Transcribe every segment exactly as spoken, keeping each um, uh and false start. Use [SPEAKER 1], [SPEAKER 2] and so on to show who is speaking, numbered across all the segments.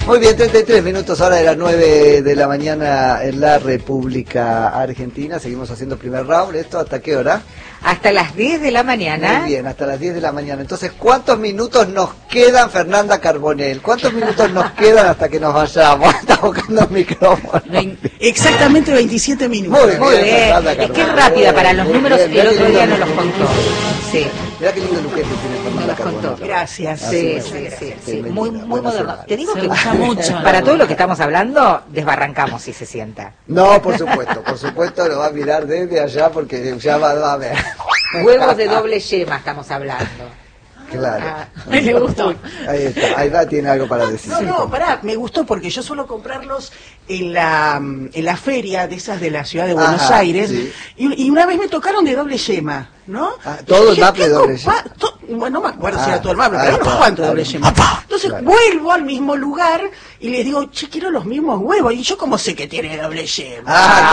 [SPEAKER 1] Muy bien, treinta y tres minutos, ahora de las nueve de la mañana en la República Argentina. Seguimos haciendo primer round. ¿Esto hasta qué hora?
[SPEAKER 2] Hasta las diez de la mañana.
[SPEAKER 1] Muy bien, hasta las diez de la mañana. Entonces, ¿cuántos minutos nos quedan, Fernanda Carbonell? ¿Cuántos minutos nos quedan hasta que nos vayamos? Está buscando el micrófono.
[SPEAKER 3] Exactamente veintisiete minutos.
[SPEAKER 1] Muy bien,
[SPEAKER 2] Muy bien.
[SPEAKER 1] Fernanda
[SPEAKER 2] Es que es
[SPEAKER 1] Carbonell.
[SPEAKER 2] rápida para los
[SPEAKER 1] Muy
[SPEAKER 2] números,
[SPEAKER 1] bien,
[SPEAKER 2] el
[SPEAKER 1] mirá
[SPEAKER 2] otro
[SPEAKER 1] qué
[SPEAKER 2] día
[SPEAKER 1] lindo
[SPEAKER 2] no los contó. Sí.
[SPEAKER 1] Mirá qué lindo luquete tiene Fernanda
[SPEAKER 2] Nos contó.
[SPEAKER 1] Carbonell.
[SPEAKER 3] Gracias.
[SPEAKER 1] Así
[SPEAKER 2] Sí,
[SPEAKER 1] es,
[SPEAKER 2] sí, sí, sí,
[SPEAKER 1] bienvenida.
[SPEAKER 2] muy, muy
[SPEAKER 1] Buena
[SPEAKER 2] moderno.
[SPEAKER 1] semana.
[SPEAKER 2] Te digo
[SPEAKER 4] Se
[SPEAKER 2] que
[SPEAKER 4] usa mucho.
[SPEAKER 2] para todo lo que estamos hablando, desbarrancamos si se sienta.
[SPEAKER 1] No, por supuesto, por supuesto lo va a mirar desde allá porque ya va, va a ver.
[SPEAKER 2] Huevos de doble yema estamos hablando.
[SPEAKER 1] Claro.
[SPEAKER 2] Ah,
[SPEAKER 4] Me le gustó.
[SPEAKER 1] Ahí está, Aida tiene algo para decir.
[SPEAKER 3] No, no, pará, me gustó porque yo suelo comprarlos en la, en la feria de esas de la ciudad de Buenos
[SPEAKER 1] Ajá,
[SPEAKER 3] Aires,
[SPEAKER 1] sí.
[SPEAKER 3] y, y una vez me tocaron de doble yema, ¿no?
[SPEAKER 1] Ah, todo el
[SPEAKER 3] Dije,
[SPEAKER 1] maple
[SPEAKER 3] ¿qué
[SPEAKER 1] de doble
[SPEAKER 3] compa- to- Bueno, no me acuerdo si
[SPEAKER 1] Ah,
[SPEAKER 3] era todo el maple,
[SPEAKER 1] ahí
[SPEAKER 3] pero unos
[SPEAKER 1] está.
[SPEAKER 3] cuantos de doble
[SPEAKER 1] Ahí.
[SPEAKER 3] yema. Entonces
[SPEAKER 1] Claro.
[SPEAKER 3] vuelvo al mismo lugar y les digo, che, quiero los mismos huevos. Y yo, ¿cómo sé que tiene doble yema?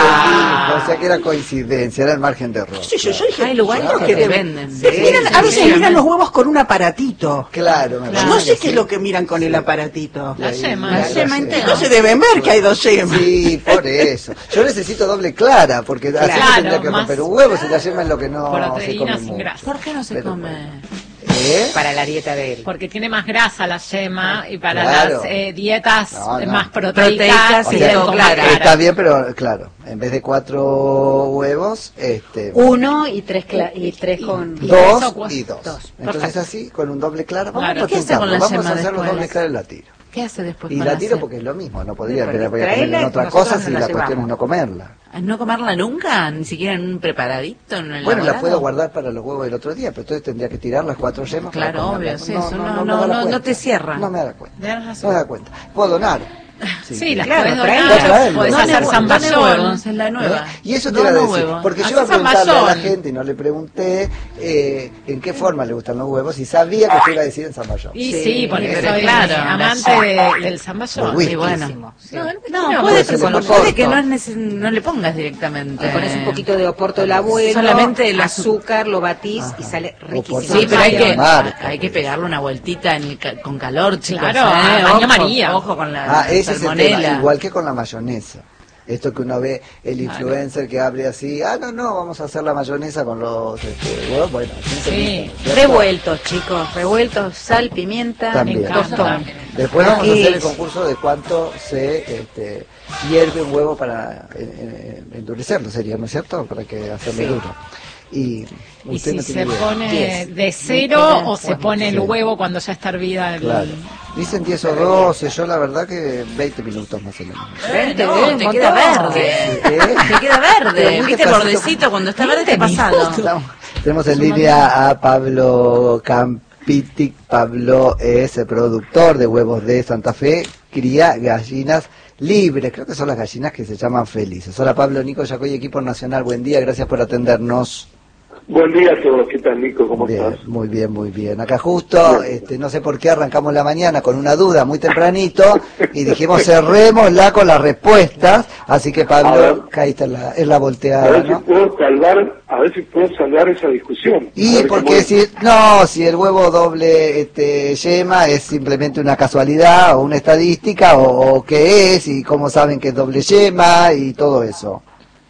[SPEAKER 1] Ah, qué lindo. O sea que era coincidencia, era el margen de error.
[SPEAKER 3] Sí, yo, yo dije,
[SPEAKER 4] Hay lugares
[SPEAKER 3] yo creo
[SPEAKER 4] que te
[SPEAKER 3] deben-
[SPEAKER 4] venden.
[SPEAKER 3] Sí, miran-
[SPEAKER 2] Sí,
[SPEAKER 3] a veces
[SPEAKER 4] sí,
[SPEAKER 3] miran
[SPEAKER 4] sí.
[SPEAKER 3] los huevos con un aparatito.
[SPEAKER 1] Claro, me
[SPEAKER 4] Claro.
[SPEAKER 3] No
[SPEAKER 1] parece
[SPEAKER 3] sé
[SPEAKER 1] que
[SPEAKER 3] qué es
[SPEAKER 1] sí.
[SPEAKER 3] lo que miran con el aparatito.
[SPEAKER 4] La
[SPEAKER 1] Ahí,
[SPEAKER 4] yema,
[SPEAKER 1] la
[SPEAKER 4] la yema
[SPEAKER 1] yema.
[SPEAKER 4] entera.
[SPEAKER 3] No se deben ver que hay dos yemas.
[SPEAKER 1] Sí, por eso. Yo necesito doble clara, porque así
[SPEAKER 4] Claro,
[SPEAKER 1] no tendría que
[SPEAKER 4] más-
[SPEAKER 1] romper un huevo, si la yema es lo que no se come
[SPEAKER 4] Proteína sin
[SPEAKER 1] mucho.
[SPEAKER 4] grasa. ¿Por qué no se
[SPEAKER 1] Pero
[SPEAKER 4] come?
[SPEAKER 1] bueno. ¿Eh?
[SPEAKER 2] para la dieta de él.
[SPEAKER 4] Porque tiene más grasa la yema y para
[SPEAKER 1] Claro.
[SPEAKER 4] las eh, dietas
[SPEAKER 1] No,
[SPEAKER 4] eh,
[SPEAKER 1] no.
[SPEAKER 4] más proteicas,
[SPEAKER 3] Proteicas,
[SPEAKER 1] O
[SPEAKER 3] sí,
[SPEAKER 1] sea,
[SPEAKER 4] deben comer
[SPEAKER 3] claro.
[SPEAKER 4] clara.
[SPEAKER 1] Está bien, pero claro, en vez de cuatro huevos, este,
[SPEAKER 5] Uno y tres cla- y tres con
[SPEAKER 4] y
[SPEAKER 1] dos
[SPEAKER 4] eso, pues,
[SPEAKER 1] y dos.
[SPEAKER 5] dos.
[SPEAKER 1] Entonces
[SPEAKER 4] Perfecto.
[SPEAKER 1] así, con un doble claro, vamos
[SPEAKER 4] Claro.
[SPEAKER 1] a
[SPEAKER 4] ¿Qué hace
[SPEAKER 1] intentarlo.
[SPEAKER 4] con la
[SPEAKER 1] Vamos
[SPEAKER 4] yema
[SPEAKER 1] a hacer los
[SPEAKER 4] después?
[SPEAKER 1] dobles claros y la tiro.
[SPEAKER 4] ¿Qué hace después
[SPEAKER 1] Y
[SPEAKER 4] con
[SPEAKER 1] la
[SPEAKER 4] la
[SPEAKER 1] tiro
[SPEAKER 4] yema?
[SPEAKER 1] porque es lo mismo, no podría,
[SPEAKER 2] Sí,
[SPEAKER 1] pero voy a
[SPEAKER 2] traela,
[SPEAKER 1] ponerle en otra
[SPEAKER 2] nosotros
[SPEAKER 1] cosa
[SPEAKER 2] nos
[SPEAKER 1] si
[SPEAKER 2] la
[SPEAKER 1] la cuestión es
[SPEAKER 2] llevamos.
[SPEAKER 1] no comerla.
[SPEAKER 4] ¿No comerla nunca? ¿Ni siquiera en un preparadito? En el
[SPEAKER 1] Bueno, la
[SPEAKER 4] elaborado?
[SPEAKER 1] puedo guardar para los huevos del otro día, pero entonces tendría que tirar las cuatro yemas. para
[SPEAKER 4] Claro,
[SPEAKER 1] comerla.
[SPEAKER 4] obvio, sí, eso no-
[SPEAKER 1] me
[SPEAKER 4] no-
[SPEAKER 1] da
[SPEAKER 4] no-
[SPEAKER 1] cuenta.
[SPEAKER 4] no te cierra.
[SPEAKER 1] No me da cuenta.
[SPEAKER 4] Tienes
[SPEAKER 1] No
[SPEAKER 4] razón.
[SPEAKER 1] me da cuenta. Puedo donar.
[SPEAKER 4] Sí, las
[SPEAKER 2] claro,
[SPEAKER 4] podés
[SPEAKER 2] traela.
[SPEAKER 4] donar,
[SPEAKER 1] Traerlo.
[SPEAKER 4] podés
[SPEAKER 1] Done
[SPEAKER 4] hacer
[SPEAKER 1] huevos,
[SPEAKER 4] zamballón,
[SPEAKER 1] done
[SPEAKER 4] huevos, es la nueva.
[SPEAKER 1] ¿Eh? Y eso te
[SPEAKER 4] Dona
[SPEAKER 1] iba a decir,
[SPEAKER 4] huevos.
[SPEAKER 1] porque yo
[SPEAKER 4] Hacé
[SPEAKER 1] iba a preguntarle a la
[SPEAKER 4] zamballón.
[SPEAKER 1] gente y no le pregunté eh, en qué forma le gustan los huevos y sabía que usted iba a decir en zamballón.
[SPEAKER 4] Y
[SPEAKER 2] Sí,
[SPEAKER 4] sí, porque
[SPEAKER 2] pero
[SPEAKER 4] soy claro, amante de- del zamballón.
[SPEAKER 1] Muy
[SPEAKER 4] Y bueno.
[SPEAKER 2] Riquísimo, sí.
[SPEAKER 4] No,
[SPEAKER 2] No,
[SPEAKER 4] no,
[SPEAKER 1] puede
[SPEAKER 4] puede,
[SPEAKER 1] ser
[SPEAKER 4] con
[SPEAKER 1] con
[SPEAKER 4] puede
[SPEAKER 1] corto.
[SPEAKER 4] que no, es neces- no le pongas directamente.
[SPEAKER 2] Le pones un poquito de oporto del abuelo,
[SPEAKER 4] Solamente el
[SPEAKER 2] azúcar, lo batís
[SPEAKER 1] Ajá.
[SPEAKER 2] y sale
[SPEAKER 1] Oporto.
[SPEAKER 2] riquísimo.
[SPEAKER 4] Sí, pero hay que,
[SPEAKER 1] Marca,
[SPEAKER 4] hay que pegarle una vueltita en el ca- con calor, chicos. Claro, ¿eh? a baño Ojo, María. Ojo con la
[SPEAKER 1] Ah, ese es el
[SPEAKER 4] salmonela.
[SPEAKER 1] tema, igual que con la mayonesa. Esto que uno ve, el influencer que abre así, ah, no, no, vamos a hacer la mayonesa con los este, huevos, bueno,
[SPEAKER 4] Sí.
[SPEAKER 5] revueltos, chicos, revueltos, sal, pimienta,
[SPEAKER 1] También.
[SPEAKER 5] tostón.
[SPEAKER 1] Después vamos a
[SPEAKER 5] Y-
[SPEAKER 1] hacer el concurso de cuánto se este, hierve un huevo para eh, eh, endurecerlo, sería, ¿no es cierto? Para que hacerlo
[SPEAKER 4] Sí.
[SPEAKER 1] duro. Y,
[SPEAKER 4] Y
[SPEAKER 1] usted
[SPEAKER 4] si
[SPEAKER 1] no
[SPEAKER 4] se
[SPEAKER 1] tiene idea.
[SPEAKER 4] pone
[SPEAKER 1] diez.
[SPEAKER 4] de cero o se
[SPEAKER 1] Bueno,
[SPEAKER 4] pone el
[SPEAKER 1] sí.
[SPEAKER 4] huevo cuando ya está hervida el...
[SPEAKER 1] Claro. Dicen diez o doce, yo la verdad que veinte minutos más o menos.
[SPEAKER 4] Eh,
[SPEAKER 5] Te
[SPEAKER 4] no,
[SPEAKER 5] queda un
[SPEAKER 4] te queda
[SPEAKER 5] montón.
[SPEAKER 4] verde.
[SPEAKER 1] ¿Eh?
[SPEAKER 4] Te queda
[SPEAKER 1] Pero
[SPEAKER 4] verde.
[SPEAKER 1] muy
[SPEAKER 4] ¿Viste
[SPEAKER 1] despacito.
[SPEAKER 4] bordecito? Cuando está verde
[SPEAKER 2] veinte
[SPEAKER 4] está pasado.
[SPEAKER 1] Estamos- tenemos en línea a Pablo Campitic. Pablo es el productor de huevos de Santa Fe, cría gallinas libres, creo que son las gallinas que se llaman felices. Hola Pablo, Nico Yacoy, equipo nacional, buen día, gracias por atendernos.
[SPEAKER 6] Buen día a todos, ¿qué tal, Nico? ¿Cómo
[SPEAKER 1] Bien,
[SPEAKER 6] estás?
[SPEAKER 1] muy bien, muy bien. Acá justo, este, no sé por qué arrancamos la mañana con una duda muy tempranito y dijimos cerrémosla con las respuestas, así que
[SPEAKER 6] A
[SPEAKER 1] Pablo,
[SPEAKER 6] ver.
[SPEAKER 1] caíste en la, en la
[SPEAKER 6] A
[SPEAKER 1] volteada,
[SPEAKER 6] ver si
[SPEAKER 1] ¿no?
[SPEAKER 6] puedo salvar, a ver si puedo salvar esa discusión. A
[SPEAKER 1] Y
[SPEAKER 6] ver
[SPEAKER 1] porque
[SPEAKER 6] cómo-
[SPEAKER 1] si, no, si el huevo doble este, yema es simplemente una casualidad o una estadística o, o qué es y cómo saben que es doble yema y todo eso.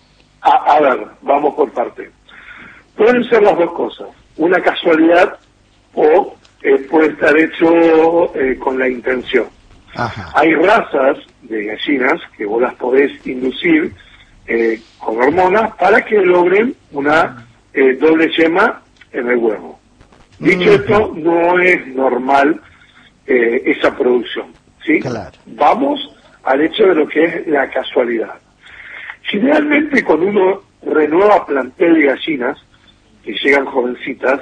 [SPEAKER 6] A, a ver, vamos por parte. Pueden ser las dos cosas, una casualidad o eh, puede estar hecho eh, con la intención.
[SPEAKER 1] Ajá.
[SPEAKER 6] Hay razas de gallinas que vos las podés inducir eh, con hormonas para que logren una eh, doble yema en el huevo. Dicho
[SPEAKER 1] Ujú.
[SPEAKER 6] esto, no es normal eh, esa producción, ¿sí?
[SPEAKER 1] Claro.
[SPEAKER 6] Vamos al hecho de lo que es la casualidad. Generalmente cuando uno renueva plantel de gallinas, que llegan jovencitas,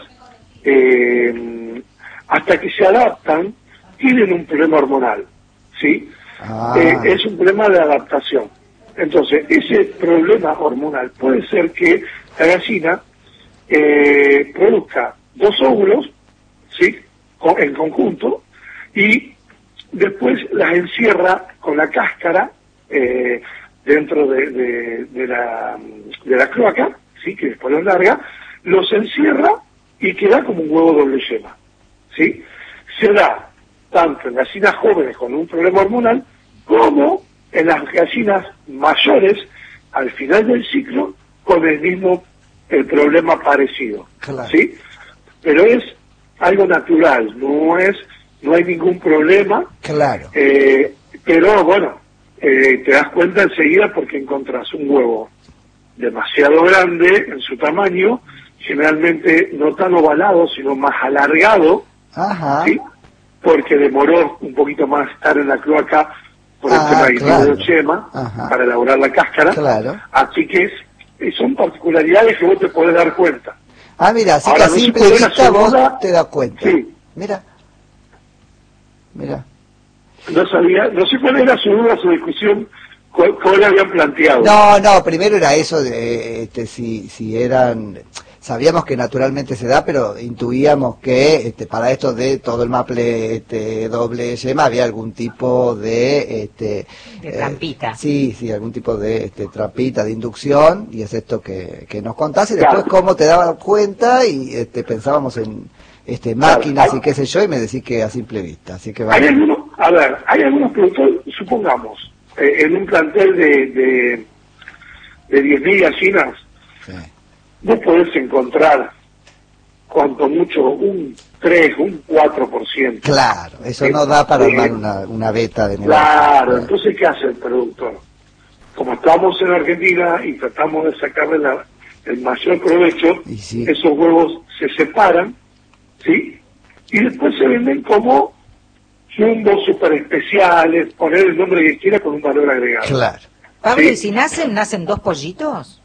[SPEAKER 6] eh, hasta que se adaptan, tienen un problema hormonal, ¿sí?
[SPEAKER 1] Ah.
[SPEAKER 6] Eh, es un problema de adaptación. Entonces, ese problema hormonal puede ser que la gallina eh, produzca dos óvulos, ¿sí? Co- en conjunto, y después las encierra con la cáscara eh, dentro de, de, de la, de la cloaca, ¿sí? Que después los larga, los encierra y queda como un huevo doble yema, ¿sí? Se da tanto en gallinas jóvenes con un problema hormonal, como en las gallinas mayores, al final del ciclo, con el mismo el problema parecido.
[SPEAKER 1] Claro.
[SPEAKER 6] ¿Sí? Pero es algo natural, no es, no hay ningún problema.
[SPEAKER 1] Claro.
[SPEAKER 6] Eh, pero bueno, eh, te das cuenta enseguida porque encontrás un huevo demasiado grande en su tamaño, generalmente no tan ovalado, sino más alargado.
[SPEAKER 1] Ajá.
[SPEAKER 6] ¿Sí? Porque demoró un poquito más estar en la cloaca por el
[SPEAKER 1] Ah,
[SPEAKER 6] tema del
[SPEAKER 1] claro.
[SPEAKER 6] hidrochema
[SPEAKER 1] Ajá.
[SPEAKER 6] para elaborar la cáscara.
[SPEAKER 1] Claro.
[SPEAKER 6] Así que es, son particularidades que vos te podés dar cuenta.
[SPEAKER 1] Ah, mira, así
[SPEAKER 6] Ahora,
[SPEAKER 1] que a
[SPEAKER 6] no se
[SPEAKER 1] simple
[SPEAKER 6] puede
[SPEAKER 1] vista vos
[SPEAKER 6] asegurar-
[SPEAKER 1] te das cuenta.
[SPEAKER 6] Sí.
[SPEAKER 1] Mira. Mira.
[SPEAKER 6] No sabía, no sé cuál era su duda, su discusión, cuál, cuál habían planteado.
[SPEAKER 1] No, no, primero era eso de este, si, si eran, sabíamos que naturalmente se da, pero intuíamos que este, para esto de todo el maple este, doble yema había algún tipo de... Este,
[SPEAKER 2] De trampita.
[SPEAKER 1] eh, sí, sí, algún tipo de este, trampita, de inducción, y es esto que, que nos contás, y después
[SPEAKER 6] Claro.
[SPEAKER 1] cómo te dabas cuenta, y este, pensábamos en este, máquinas
[SPEAKER 6] Claro.
[SPEAKER 1] y qué sé yo, y me decís que a simple vista, así que
[SPEAKER 6] Hay
[SPEAKER 1] vale.
[SPEAKER 6] algunos, a ver, hay algunos productores, supongamos, eh, en un plantel de, de, de diez mil gallinas,
[SPEAKER 1] Sí.
[SPEAKER 6] vos podés encontrar, cuanto mucho, un tres, un cuatro por ciento.
[SPEAKER 1] Claro, eso
[SPEAKER 6] Sí.
[SPEAKER 1] no da para
[SPEAKER 6] Sí.
[SPEAKER 1] armar una, una beta de negocio.
[SPEAKER 6] Claro, entonces, ¿qué hace el productor? Como estamos en Argentina y tratamos de sacarle la, el mayor provecho,
[SPEAKER 1] Y sí.
[SPEAKER 6] esos huevos se separan, ¿sí? Y después se venden como jumbos super especiales, poner el nombre que quiera con un valor agregado.
[SPEAKER 1] Claro.
[SPEAKER 2] Pablo,
[SPEAKER 6] Sí.
[SPEAKER 2] ¿y si nacen, nacen dos pollitos?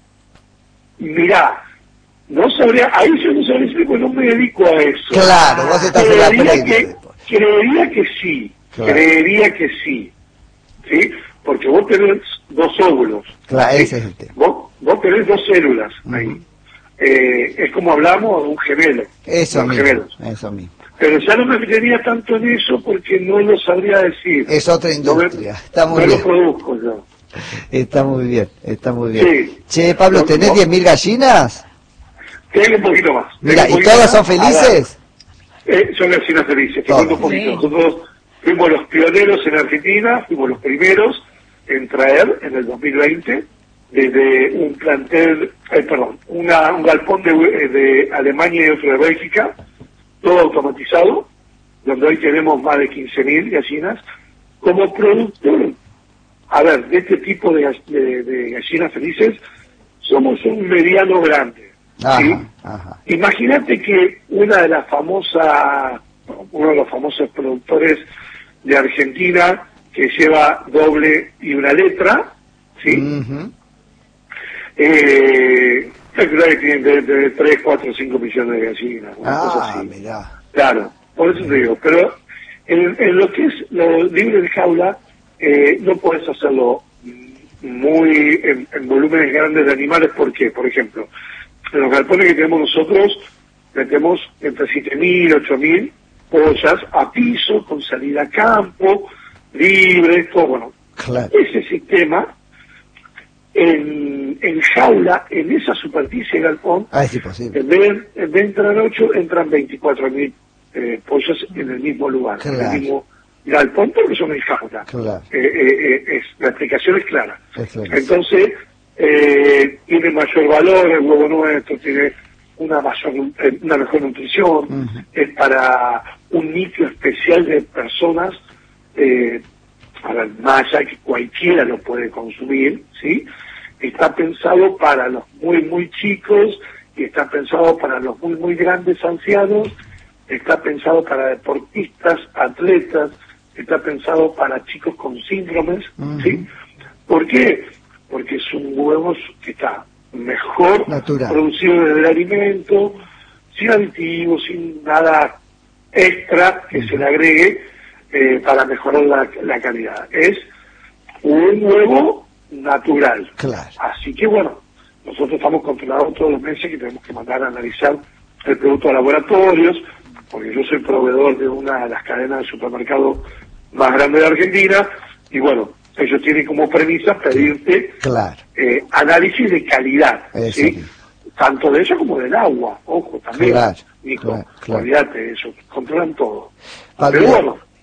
[SPEAKER 6] Mirá, no sabría, ahí yo no sabría decir porque no me dedico a eso.
[SPEAKER 1] Claro, vos estás en la
[SPEAKER 6] Creería
[SPEAKER 1] prensa.
[SPEAKER 6] que, creería que sí,
[SPEAKER 1] Claro.
[SPEAKER 6] creería que sí, ¿sí? Porque vos tenés dos óvulos.
[SPEAKER 1] Claro,
[SPEAKER 6] ¿sí?
[SPEAKER 1] ese es el tema.
[SPEAKER 6] Vos, vos tenés dos células ahí.
[SPEAKER 1] Ujú.
[SPEAKER 6] Eh, es como hablamos de un gemelo.
[SPEAKER 1] Eso
[SPEAKER 6] dos
[SPEAKER 1] mismo,
[SPEAKER 6] gemelos.
[SPEAKER 1] eso mismo.
[SPEAKER 6] Pero ya no me metería tanto en eso porque no lo sabría decir.
[SPEAKER 1] Es otra
[SPEAKER 6] No me-
[SPEAKER 1] industria, está muy
[SPEAKER 6] no
[SPEAKER 1] bien.
[SPEAKER 6] lo produzco yo.
[SPEAKER 1] Está muy bien, está muy bien.
[SPEAKER 6] Sí.
[SPEAKER 1] Che, Pablo,
[SPEAKER 6] No,
[SPEAKER 1] ¿tenés
[SPEAKER 6] no.
[SPEAKER 1] diez mil gallinas?
[SPEAKER 6] Tengo un poquito más.
[SPEAKER 1] Mira,
[SPEAKER 6] Tengo un
[SPEAKER 1] ¿y
[SPEAKER 6] poquito
[SPEAKER 1] todas
[SPEAKER 6] más.
[SPEAKER 1] son
[SPEAKER 6] A ver,
[SPEAKER 1] felices?
[SPEAKER 6] Eh, son gallinas felices, te
[SPEAKER 1] Todas.
[SPEAKER 6] cuento un poquito.
[SPEAKER 4] Sí.
[SPEAKER 6] Nosotros fuimos los pioneros en Argentina, fuimos los primeros en traer en el dos mil veinte desde un plantel, eh, perdón, una, un galpón de, de Alemania y otro de Bélgica, todo automatizado, donde hoy tenemos más de quince mil gallinas, como productor. A ver, de este tipo de, gall- de, de gallinas felices, somos un mediano grande. ¿sí?
[SPEAKER 1] Ajá, ajá.
[SPEAKER 6] Imagínate que una de las famosas, uno de los famosos productores de Argentina que lleva doble y una letra, ¿sí?
[SPEAKER 1] Ujú.
[SPEAKER 6] Eh, yo creo que tienen de, de tres, cuatro, cinco millones de gallinas, una cosa
[SPEAKER 1] Ah,
[SPEAKER 6] así.
[SPEAKER 1] mirá.
[SPEAKER 6] Claro, por eso te digo, pero en, en lo que es lo libre de jaula, eh, no puedes hacerlo muy en, en volúmenes grandes de animales. ¿Por qué? Por ejemplo, en los galpones que tenemos nosotros, metemos entre siete mil, ocho mil pollas a piso, con salida a campo, libre, todo. Bueno,
[SPEAKER 1] Claro.
[SPEAKER 6] ese sistema, en, en jaula, en esa superficie de galpón,
[SPEAKER 1] Ah, es imposible.
[SPEAKER 6] en vez, en vez de entrar ocho, entran veinticuatro mil eh, pollos en el mismo lugar, en
[SPEAKER 1] Claro.
[SPEAKER 6] el mismo galpón, porque son en jaula.
[SPEAKER 1] Claro.
[SPEAKER 6] Eh, eh, eh, es, la explicación es clara.
[SPEAKER 1] Es claro.
[SPEAKER 6] Entonces, eh, tiene mayor valor el huevo nuestro, tiene una mayor eh, una mejor nutrición,
[SPEAKER 1] Ujú.
[SPEAKER 6] es para un nicho especial de personas, eh, para más allá que cualquiera lo puede consumir, ¿sí? Está pensado para los muy, muy chicos, y está pensado para los muy, muy grandes ancianos, está pensado para deportistas, atletas, está pensado para chicos con síndromes,
[SPEAKER 1] Ujú.
[SPEAKER 6] ¿sí? ¿Por qué? Porque es un huevo que está mejor
[SPEAKER 1] Natural.
[SPEAKER 6] producido desde el alimento, sin aditivos, sin nada extra que se le agregue eh, para mejorar la, la calidad. Es un huevo natural.
[SPEAKER 1] Claro.
[SPEAKER 6] Así que bueno, nosotros estamos controlados todos los meses que tenemos que mandar a analizar el producto a laboratorios, porque yo soy proveedor de una de las cadenas de supermercado más grandes de Argentina, y bueno, ellos tienen como premisa pedirte
[SPEAKER 1] Claro.
[SPEAKER 6] eh, análisis de calidad,
[SPEAKER 1] Eso
[SPEAKER 6] ¿sí?
[SPEAKER 1] mismo.
[SPEAKER 6] Tanto de ellos como del agua, ojo, también,
[SPEAKER 1] Claro,
[SPEAKER 6] Nico,
[SPEAKER 1] claro, claro.
[SPEAKER 6] olvídate de eso, controlan todo.
[SPEAKER 1] Pablo,
[SPEAKER 6] Pero bueno,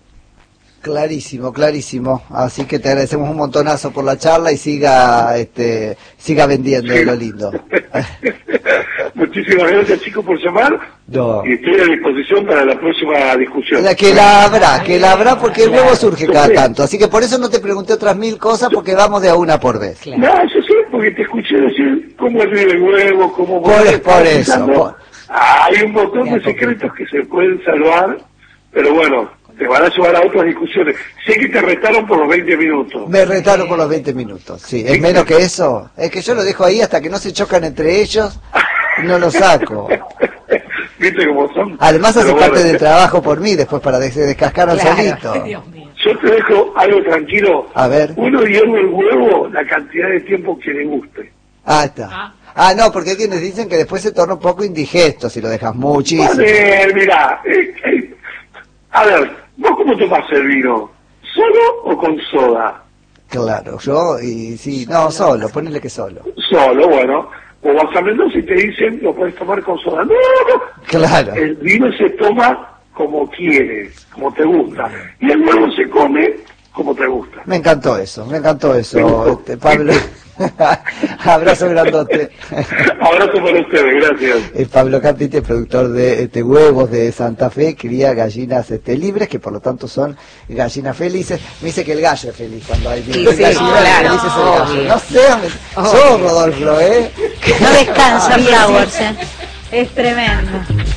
[SPEAKER 1] Clarísimo, clarísimo. Así que te agradecemos un montonazo por la charla y siga este siga vendiendo
[SPEAKER 6] Sí.
[SPEAKER 1] lo lindo.
[SPEAKER 6] Muchísimas gracias, chicos, por llamar.
[SPEAKER 1] No.
[SPEAKER 6] Y estoy a disposición para la próxima discusión.
[SPEAKER 1] La que la habrá, que la habrá porque el huevo surge cada
[SPEAKER 6] Sí.
[SPEAKER 1] tanto. Así que por eso no te pregunté otras mil cosas porque vamos de a una por vez.
[SPEAKER 2] Claro.
[SPEAKER 6] No, yo sí, porque te escuché decir cómo hervir el huevo, cómo...
[SPEAKER 1] Por-
[SPEAKER 6] vos
[SPEAKER 1] por
[SPEAKER 6] estás
[SPEAKER 1] eso,
[SPEAKER 6] pensando.
[SPEAKER 1] por-
[SPEAKER 6] Hay un montón
[SPEAKER 1] Ya,
[SPEAKER 6] de secretos que se pueden salvar, pero bueno, te van a llevar a otras discusiones. Sé que te retaron por los veinte minutos.
[SPEAKER 1] Me retaron por los veinte minutos. Sí, es menos que eso. Es que yo lo dejo ahí hasta que no se chocan entre ellos, no lo saco.
[SPEAKER 6] ¿Viste cómo son?
[SPEAKER 1] Además hace
[SPEAKER 6] Pero
[SPEAKER 1] parte
[SPEAKER 6] bueno,
[SPEAKER 1] del trabajo por mí después para des- descascar al
[SPEAKER 2] Claro.
[SPEAKER 1] solito.
[SPEAKER 2] Dios mío.
[SPEAKER 6] Yo te dejo algo tranquilo.
[SPEAKER 1] A ver.
[SPEAKER 6] Uno hierve el huevo la cantidad de tiempo que le guste.
[SPEAKER 1] Ah, está. Ah, no, porque hay quienes dicen que después se torna un poco indigesto si lo dejas muchísimo.
[SPEAKER 6] Vale, mirá, eh, eh, a ver, ¿vos cómo tomás el vino? ¿Solo o con soda?
[SPEAKER 1] Claro, yo y sí, no, solo, ponele que solo.
[SPEAKER 6] Solo, bueno. O vas a Mendoza y te dicen, lo puedes tomar con soda. No, no,
[SPEAKER 1] Claro.
[SPEAKER 6] el vino se toma como quieres, como te gusta. Y el huevo se come como te gusta.
[SPEAKER 1] Me encantó eso, me encantó eso, este, Pablo. Abrazo grandote.
[SPEAKER 6] Abrazo para ustedes, gracias.
[SPEAKER 1] Es Pablo Campite, productor de este, huevos de Santa Fe, cría gallinas este, libres, que por lo tanto son gallinas felices. Me dice que el gallo es feliz cuando hay
[SPEAKER 2] Sí,
[SPEAKER 1] gallinas
[SPEAKER 2] sí, claro,
[SPEAKER 1] felices el gallo.
[SPEAKER 2] obvio.
[SPEAKER 1] No sé, me- yo, Rodolfo, ¿eh?
[SPEAKER 5] No descansa Flowers, ¿eh? Es tremendo.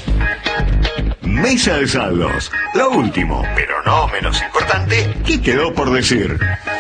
[SPEAKER 7] Mesa de saldos. Lo último, pero no menos importante, ¿qué quedó por decir?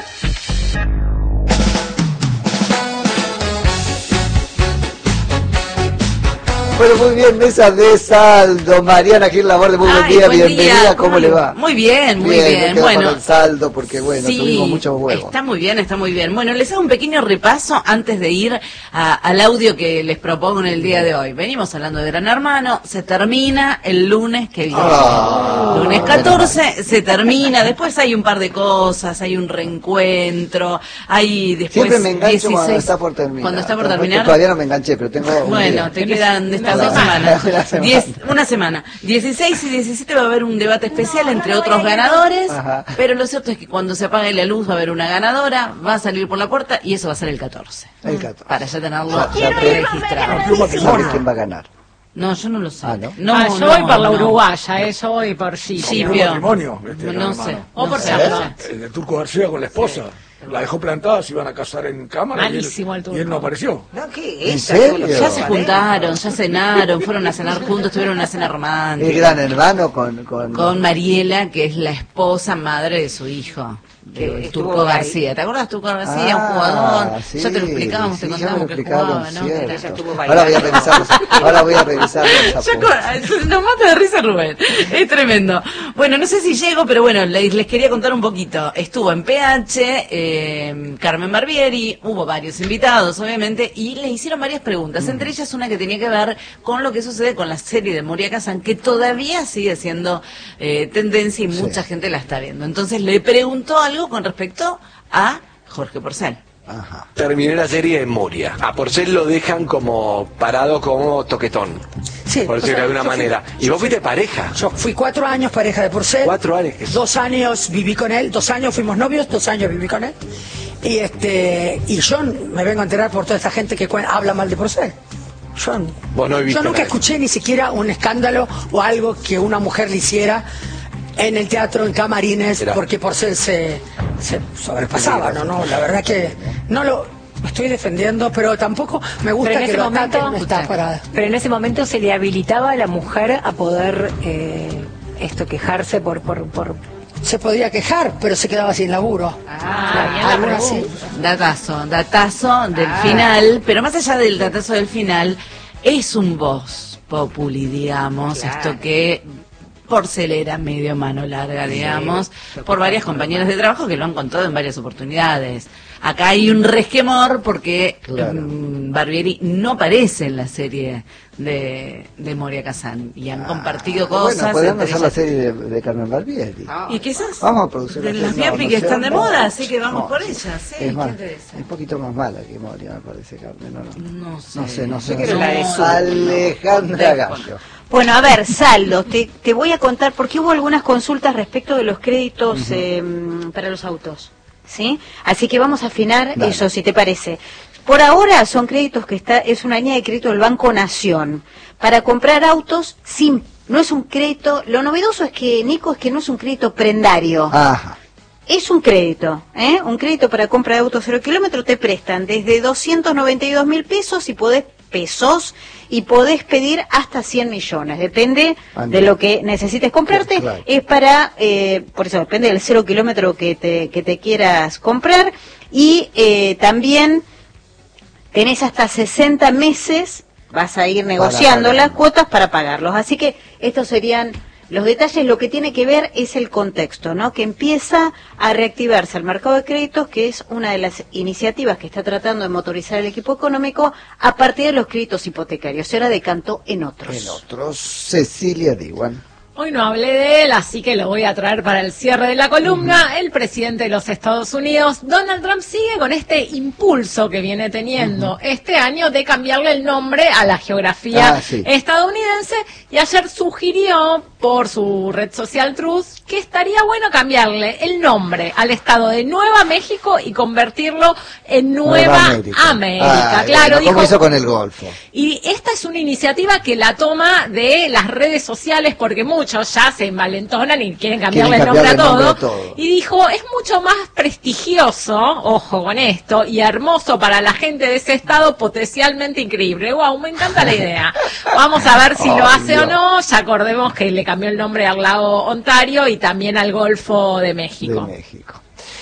[SPEAKER 1] Bueno, muy bien, mesa de saldo. Mariana Gil Laborde, muy buen
[SPEAKER 4] Ay,
[SPEAKER 1] día,
[SPEAKER 4] buen
[SPEAKER 1] bienvenida,
[SPEAKER 4] día.
[SPEAKER 1] ¿cómo le va?
[SPEAKER 4] Muy bien, muy
[SPEAKER 1] Bien,
[SPEAKER 4] bien.
[SPEAKER 1] me quedo
[SPEAKER 4] Bueno,
[SPEAKER 1] con el saldo porque, bueno,
[SPEAKER 4] sí,
[SPEAKER 1] tuvimos muchos huevos.
[SPEAKER 4] está muy bien, está muy bien. Bueno, les hago un pequeño repaso antes de ir a- al audio que les propongo en el día de hoy. Venimos hablando de Gran Hermano, se termina el lunes que viene.
[SPEAKER 1] Ah,
[SPEAKER 4] lunes catorce se termina, después hay un par de cosas, hay un reencuentro, hay después
[SPEAKER 1] Siempre me engancho cuando
[SPEAKER 4] dieciséis
[SPEAKER 1] está por terminar.
[SPEAKER 4] Cuando está por
[SPEAKER 1] Todavía-
[SPEAKER 4] terminar.
[SPEAKER 1] Todavía no me enganché, pero tengo un
[SPEAKER 4] Bueno,
[SPEAKER 1] día.
[SPEAKER 4] te quedan de estas
[SPEAKER 1] Una
[SPEAKER 4] dos
[SPEAKER 1] semana.
[SPEAKER 4] semanas.
[SPEAKER 1] Una semana.
[SPEAKER 4] Diez, una semana. dieciséis y diecisiete va a haber un debate especial entre otros ganadores,
[SPEAKER 1] Ajá.
[SPEAKER 4] pero lo cierto es que cuando se apague la luz va a haber una ganadora, va a salir por la puerta y eso va a ser el catorce.
[SPEAKER 1] El catorce.
[SPEAKER 4] Para ya tenerlo
[SPEAKER 1] Ya- ya te-
[SPEAKER 4] registrado.
[SPEAKER 1] ¿Sabes quién va a ganar?
[SPEAKER 4] No, yo no lo sé.
[SPEAKER 1] Ah, ¿no?
[SPEAKER 2] Ah, yo voy por la
[SPEAKER 4] no.
[SPEAKER 2] uruguaya, eso voy por sí.
[SPEAKER 4] Sí,
[SPEAKER 8] Un
[SPEAKER 4] Pio.
[SPEAKER 8] matrimonio, este,
[SPEAKER 4] No
[SPEAKER 8] gran
[SPEAKER 4] sé.
[SPEAKER 8] hermano.
[SPEAKER 2] O por
[SPEAKER 4] no sé,
[SPEAKER 2] Chapo.
[SPEAKER 4] no sé.
[SPEAKER 8] El de Turco García con la esposa. La dejó plantada, se iban a casar en cámara y él,
[SPEAKER 2] Malísimo el Turco.
[SPEAKER 8] y él no apareció.
[SPEAKER 3] No, ¿qué
[SPEAKER 1] ¿En
[SPEAKER 3] es?
[SPEAKER 1] serio?
[SPEAKER 4] Ya se juntaron, ya cenaron, fueron a cenar juntos, tuvieron una cena
[SPEAKER 1] El
[SPEAKER 4] romántica.
[SPEAKER 1] gran hermano con... Con,
[SPEAKER 4] Con Mariela, que es la esposa madre de su hijo,
[SPEAKER 3] Que
[SPEAKER 4] de
[SPEAKER 3] estuvo
[SPEAKER 4] Turco
[SPEAKER 3] ahí.
[SPEAKER 4] García. ¿Te acuerdas Turco García?
[SPEAKER 1] Ah,
[SPEAKER 4] un jugador.
[SPEAKER 1] sí,
[SPEAKER 4] ya te lo explicábamos, te
[SPEAKER 1] sí, ya me
[SPEAKER 4] contábamos
[SPEAKER 1] lo
[SPEAKER 4] que
[SPEAKER 1] explicaron,
[SPEAKER 4] jugaba, ¿no?
[SPEAKER 1] cierto.
[SPEAKER 4] Era-
[SPEAKER 3] Ella estuvo
[SPEAKER 1] Ahora voy a revisar los, ahora voy a revisar los
[SPEAKER 4] Yo
[SPEAKER 1] apuntes.
[SPEAKER 4] con- nos mata de risa Rubén, es tremendo. Bueno, no sé si llego, pero bueno, les, les quería contar un poquito. Estuvo en P H, eh, Carmen Barbieri, hubo varios invitados, obviamente, y le hicieron varias preguntas, entre ellas una que tenía que ver con lo que sucede con la serie de Moria Kazan, que todavía sigue siendo eh, tendencia y
[SPEAKER 1] Sí.
[SPEAKER 4] mucha gente la está viendo. Entonces le preguntó algo con respecto a Jorge Porcel.
[SPEAKER 1] Ajá.
[SPEAKER 9] Terminé la serie en Moria. A Porcel lo dejan como parado como toquetón,
[SPEAKER 10] Sí,
[SPEAKER 9] por
[SPEAKER 10] o
[SPEAKER 9] decirlo
[SPEAKER 10] sea,
[SPEAKER 9] de alguna
[SPEAKER 10] yo fui-
[SPEAKER 9] manera. Y vos fuiste pareja.
[SPEAKER 10] Yo fui cuatro años pareja de Porcel.
[SPEAKER 9] Cuatro años. que-
[SPEAKER 10] Dos años viví con él, dos años fuimos novios, dos años viví con él. Y este y yo me vengo a enterar por toda esta gente que cuen- habla mal de Porcel. Yo,
[SPEAKER 9] Vos no viviste
[SPEAKER 10] yo nunca
[SPEAKER 9] nada.
[SPEAKER 10] escuché ni siquiera un escándalo o algo que una mujer le hiciera en el teatro, en camarines,
[SPEAKER 9] Mirá.
[SPEAKER 10] porque Porcel se, se sobrepasaba, ¿no? no La verdad que no lo estoy defendiendo, pero tampoco me gusta
[SPEAKER 11] Pero en
[SPEAKER 10] que
[SPEAKER 11] ese
[SPEAKER 10] lo
[SPEAKER 11] momento-
[SPEAKER 10] ataquen, está parada.
[SPEAKER 11] Pero en ese momento se le habilitaba a la mujer a poder eh, esto quejarse por, por, por
[SPEAKER 10] Se podía quejar, pero se quedaba sin laburo.
[SPEAKER 4] Ah, bien la
[SPEAKER 10] Algunas sí.
[SPEAKER 4] pregunta. Datazo, datazo del final, pero más allá del datazo del final, es un voz populi, digamos, esto que Porcel era medio mano larga, digamos, por varias compañeras de trabajo que lo han contado en varias oportunidades. Acá hay un resquemor porque
[SPEAKER 1] Claro.
[SPEAKER 4] mm, Barbieri no aparece en la serie de, de Moria Kazan y han compartido cosas.
[SPEAKER 1] Bueno, podemos
[SPEAKER 4] entre
[SPEAKER 1] hacer la
[SPEAKER 4] ellas-
[SPEAKER 1] serie de, de Carmen Barbieri.
[SPEAKER 4] ¿Y quizás?
[SPEAKER 1] Vamos a producir
[SPEAKER 4] De
[SPEAKER 1] la
[SPEAKER 4] las
[SPEAKER 1] serie. No,
[SPEAKER 4] biopic
[SPEAKER 1] no
[SPEAKER 4] están
[SPEAKER 1] sé.
[SPEAKER 4] de moda, así que vamos
[SPEAKER 1] No,
[SPEAKER 4] por ellas. Sí,
[SPEAKER 1] es más,
[SPEAKER 4] ¿quién te dice?
[SPEAKER 1] es un poquito más mala que Moria, me parece, Carmen. No, no.
[SPEAKER 4] No sé.
[SPEAKER 1] No sé, no sé.
[SPEAKER 3] Yo
[SPEAKER 1] no
[SPEAKER 3] quiero
[SPEAKER 1] sé.
[SPEAKER 3] la de Sur.
[SPEAKER 1] Alejandra
[SPEAKER 4] No.
[SPEAKER 1] Gallo.
[SPEAKER 5] Bueno, a ver, saldo, te, te voy a contar, porque hubo algunas consultas respecto de los créditos uh-huh. eh, para los autos, ¿sí? Así que vamos a afinar Dale. eso, si te parece. Por ahora son créditos que está, es una línea de crédito del Banco Nación, para comprar autos sin, no es un crédito, lo novedoso es que, Nico, es que no es un crédito prendario. Ajá. Es un crédito, ¿eh? Un crédito para compra de autos cero kilómetros, te prestan desde doscientos noventa y dos mil pesos y podés pesos y podés pedir hasta cien millones, depende Ande. de lo que necesites comprarte, claro. es para, eh, por eso depende del cero kilómetro que te, que te quieras comprar, y eh, también tenés hasta sesenta meses, vas a ir negociando las cuotas para pagarlos, así que estos serían los detalles. Lo que tiene que ver es el contexto, ¿no? Que empieza a reactivarse el mercado de créditos, que es una de las iniciativas que está tratando de motorizar el equipo económico a partir de los créditos hipotecarios. Se ahora decantó en otros.
[SPEAKER 1] En otros, Cecilia Diwan.
[SPEAKER 2] Hoy no hablé de él, así que lo voy a traer para el cierre de la columna. Uh-huh. El presidente de los Estados Unidos, Donald Trump, sigue con este impulso que viene teniendo uh-huh. este año de cambiarle el nombre a la geografía ah, sí. estadounidense, y ayer sugirió por su red social Truth que estaría bueno cambiarle el nombre al estado de Nueva México y convertirlo en Nueva, Nueva América. América. Ah, claro,
[SPEAKER 1] bueno, como hizo con el Golfo.
[SPEAKER 2] Y esta es una iniciativa que la toma de las redes sociales, porque muchos ya se envalentonan y quieren cambiarle, quieren cambiarle el nombre, a, todo. nombre a todo. Y dijo, es mucho más prestigioso, ojo con esto, y hermoso para la gente de ese estado, potencialmente increíble. Wow, me encanta la idea. Vamos a ver si oh, lo hace Dios. o no. Ya acordemos que le cambió el nombre al lago Ontario y también al Golfo de México.
[SPEAKER 1] De México.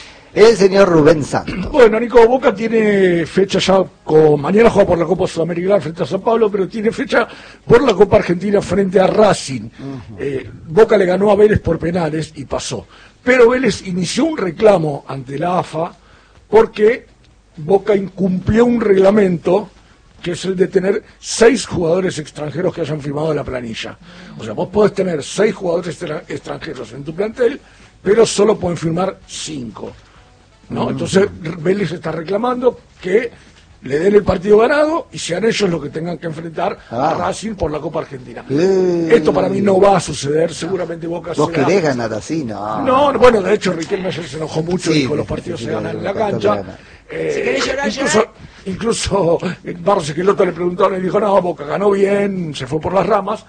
[SPEAKER 1] El señor Rubén Santos.
[SPEAKER 8] Bueno, Nico, Boca tiene fecha ya, con, mañana juega por la Copa Sudamericana frente a San Pablo, pero tiene fecha por la Copa Argentina frente a Racing. Uh-huh. eh, Boca le ganó a Vélez por penales y pasó. Pero Vélez inició un reclamo ante la A F A porque Boca incumplió un reglamento, que es el de tener seis jugadores extranjeros que hayan firmado la planilla. O sea, vos podés tener seis jugadores extranjeros en tu plantel, pero solo pueden firmar cinco. ¿No? Entonces Vélez está reclamando que le den el partido ganado y sean ellos los que tengan que enfrentar ah. a Racing por la Copa Argentina. Eh. Esto para mí no va a suceder, seguramente Boca
[SPEAKER 1] ¿Vos
[SPEAKER 8] será...
[SPEAKER 1] querés ganar así? No.
[SPEAKER 8] No, bueno, de hecho Riquelme ayer se enojó mucho sí, y dijo los partidos sí, se ganan en la cancha. Eh, si querés llorar, incluso, llorar. Incluso Barros Esqueloto le preguntaron y dijo, no, Boca ganó bien, se fue por las ramas,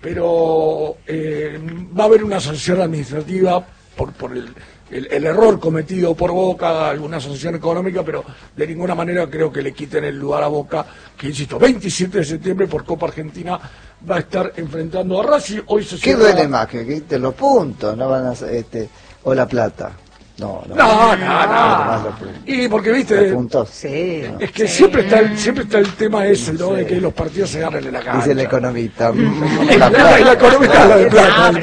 [SPEAKER 8] pero eh, va a haber una sanción administrativa por, por el... El, el error cometido por Boca, alguna sanción económica, pero de ninguna manera creo que le quiten el lugar a Boca, que insisto, veintisiete de septiembre por Copa Argentina va a estar enfrentando a Racing. Hoy se
[SPEAKER 1] ¿Qué duele más? Que quiten los puntos, no van a este o la plata. No, no,
[SPEAKER 8] no, no, no, no. Y porque viste,
[SPEAKER 1] sí,
[SPEAKER 8] es que
[SPEAKER 1] sí.
[SPEAKER 8] siempre está el, siempre está el tema ese, ¿no? Sí. De que los partidos se ganan en la cancha.
[SPEAKER 1] Dice el economista.
[SPEAKER 8] la, la, la economista es la de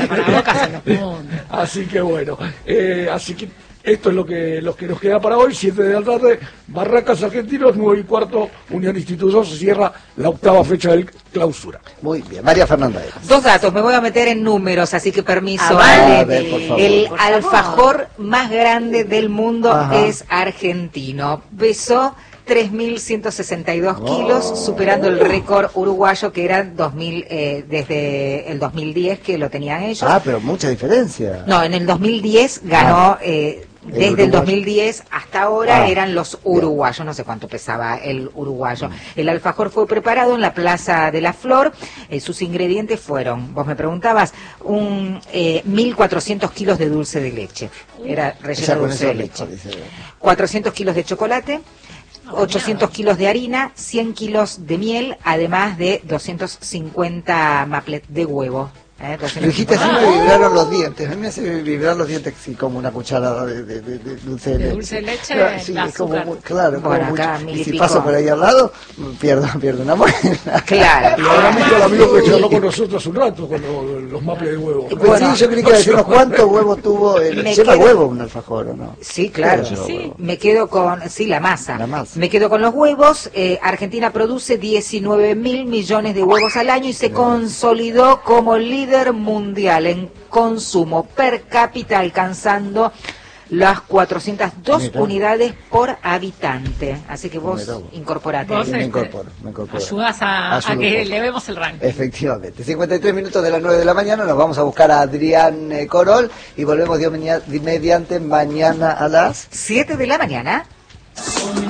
[SPEAKER 8] plata. Así que bueno, eh, así que esto es lo que, lo que nos queda para hoy, siete de la tarde, Barracas Argentinos, nueve y cuarto, Unión Instituto, se cierra la octava fecha del clausura.
[SPEAKER 1] Muy bien, María Fernanda.
[SPEAKER 12] Dos datos, me voy a meter en números, así que permiso.
[SPEAKER 5] Ah, vale. A ver,
[SPEAKER 12] por favor. El por alfajor favor. más grande del mundo Ajá. es argentino, pesó tres mil ciento sesenta y dos oh. kilos, superando el récord uruguayo que era dos mil, eh, desde el dos mil diez que lo tenían ellos.
[SPEAKER 1] Ah, pero mucha diferencia.
[SPEAKER 12] No, en el dos mil diez ganó... Ah. Eh, Desde el, el dos mil diez hasta ahora ah, eran los uruguayos, bien. No sé cuánto pesaba el uruguayo. El alfajor fue preparado en la Plaza de la Flor, eh, sus ingredientes fueron, vos me preguntabas, un eh, mil cuatrocientos kilos de dulce de leche, era relleno de dulce de leche, cuatrocientos kilos de chocolate, ochocientos kilos de harina, cien kilos de miel, además de doscientos cincuenta maplet de huevo. Eh,
[SPEAKER 1] dijiste así, me vibraron los dientes. A mí me hace vibrar los dientes sí, como una cucharada de, de, de, de dulce de leche.
[SPEAKER 2] De dulce de leche,
[SPEAKER 1] claro, sí, es como muy, claro,
[SPEAKER 12] bueno,
[SPEAKER 1] como
[SPEAKER 12] acá,
[SPEAKER 1] mucho. Y si paso por ahí al lado, pierdo, pierdo una muela.
[SPEAKER 12] Claro.
[SPEAKER 8] Y ahora mismo el amigo que charló con nosotros hace un rato, con los, los maples de huevo.
[SPEAKER 1] Pues bueno, sí, yo creí que decirnos cuántos huevos tuvo. El, ¿Lleva quedo... huevo un alfajor o no?
[SPEAKER 12] Sí, claro.
[SPEAKER 1] Sí.
[SPEAKER 12] Sí. Me quedo con, sí, la masa.
[SPEAKER 1] La masa.
[SPEAKER 12] Me quedo con los huevos. Eh, Argentina produce diecinueve mil millones de huevos al año y se consolidó como líder mundial en consumo per cápita, alcanzando las cuatrocientas dos
[SPEAKER 1] Mira.
[SPEAKER 12] unidades por habitante. Así que vos
[SPEAKER 1] Mira.
[SPEAKER 12] incorporate.
[SPEAKER 2] Vos,
[SPEAKER 1] Me
[SPEAKER 2] este,
[SPEAKER 1] incorporo, me incorporo.
[SPEAKER 2] Ayudas a, a
[SPEAKER 1] Ayudo
[SPEAKER 2] que
[SPEAKER 1] un poco.
[SPEAKER 2] elevemos el ranking.
[SPEAKER 1] Efectivamente. cincuenta y tres minutos de las nueve de la mañana, nos vamos a buscar a Adrián eh, Corol y volvemos Dios media- mediante mañana a las...
[SPEAKER 12] siete de la mañana.